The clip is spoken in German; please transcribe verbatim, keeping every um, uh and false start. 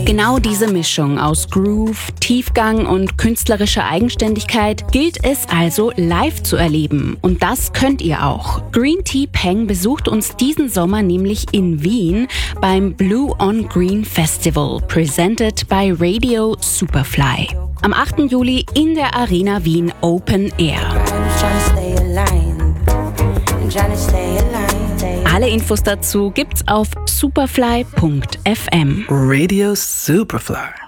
Genau diese Mischung aus Groove, Tiefgang und künstlerischer Eigenständigkeit gilt es also live zu erleben. Und das könnt ihr auch. Green Tea Peng besucht uns diesen Sommer nämlich in Wien beim Blue on Green Festival, presented by Radio Superfly. Am achten Juli in der Arena Wien Open Air. Alle Infos dazu gibt's auf superfly punkt f m. Radio Superfly.